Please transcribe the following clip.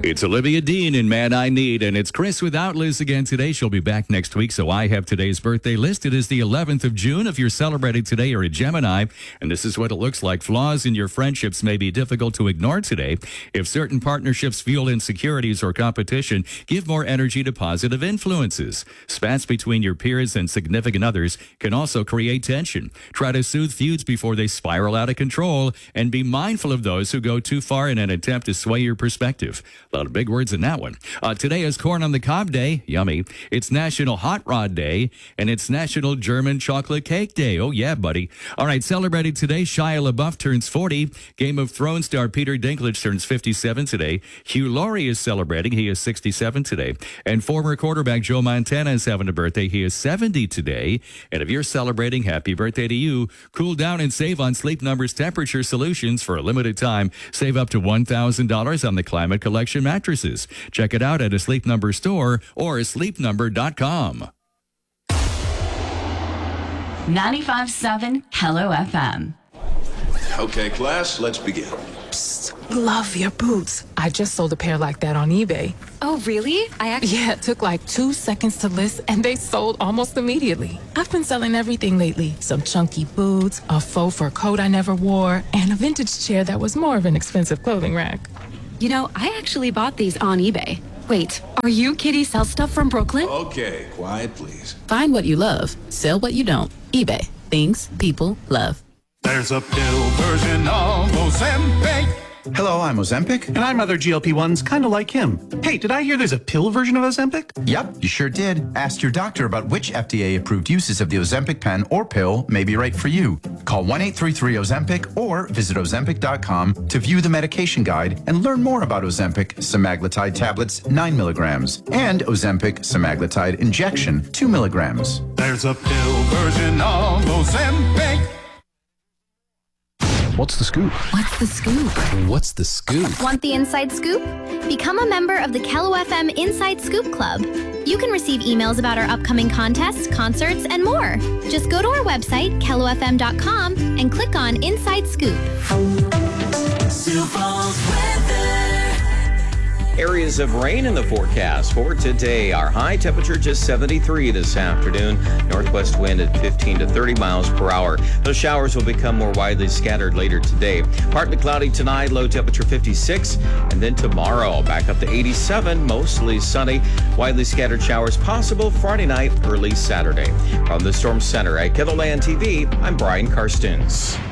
It's Olivia Dean in Man I Need, and it's Chris without Liz again today. She'll be back next week, so I have today's birthday listed as the 11th of June. If you're celebrating today, you're a Gemini, and this is what it looks like. Flaws in your friendships may be difficult to ignore today. If certain partnerships fuel insecurities or competition, give more energy to positive influences. Spats between your peers and significant others can also create tension. Try to soothe feuds before they spiral out of control, and be mindful of those who go too far in an attempt to sway your perspective. A lot of big words in that one. Today is Corn on the Cob Day. Yummy. It's National Hot Rod Day, and it's National German Chocolate Cake Day. Oh, yeah, buddy. All right, celebrating today, Shia LaBeouf turns 40. Game of Thrones star Peter Dinklage turns 57 today. Hugh Laurie is celebrating. He is 67 today. And former quarterback Joe Montana is having a birthday. He is 70 today. And if you're celebrating, happy birthday to you. Cool down and save on Sleep Number's temperature solutions for a limited time. Save up to $1,000 on the Climate Collection mattresses. Check it out at a Sleep Number store or sleepnumber.com. 95.7 Hello FM. Okay, class, let's begin. Psst, love your boots. I just sold a pair like that on eBay. Oh, really? Yeah, it took like 2 seconds to list, and they sold almost immediately. I've been selling everything lately. Some chunky boots, a faux fur coat I never wore, and a vintage chair that was more of an expensive clothing rack. You know, I actually bought these on eBay. Wait, are you Kitty Sell Stuff from Brooklyn? Okay, quiet, please. Find what you love. Sell what you don't. eBay. Things people love. There's a pill version of Ozempic. Hello, I'm Ozempic. And I'm other GLP-1s, kind of like him. Hey, did I hear there's a pill version of Ozempic? Yep, you sure did. Ask your doctor about which FDA-approved uses of the Ozempic pen or pill may be right for you. Call 1-833-OZEMPIC or visit Ozempic.com to view the medication guide and learn more about Ozempic semaglutide tablets 9 milligrams and Ozempic semaglutide injection 2 milligrams. There's a pill version of Ozempic. What's the scoop? What's the scoop? What's the scoop? Want the inside scoop? Become a member of the Kello FM Inside Scoop Club. You can receive emails about our upcoming contests, concerts, and more. Just go to our website, kellofm.com, and click on Inside Scoop. Areas of rain in the forecast for today. Our high temperature just 73 this afternoon. Northwest wind at 15 to 30 miles per hour. Those showers will become more widely scattered later today. Partly cloudy tonight, low temperature 56. And then tomorrow, back up to 87, mostly sunny. Widely scattered showers possible Friday night, early Saturday. From the Storm Center at Kettleland TV, I'm Brian Karstens.